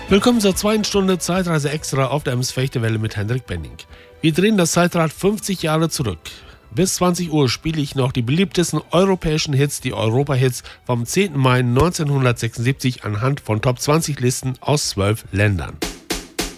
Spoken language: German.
Willkommen zur zweiten Stunde Zeitreise extra auf der Ems-Fechte-Welle mit Hendrik Benning. Wir drehen das Zeitrad 50 Jahre zurück. Bis 20 Uhr spiele ich noch die beliebtesten europäischen Hits, die Europa-Hits vom 10. Mai 1976 anhand von Top 20 Listen aus 12 Ländern.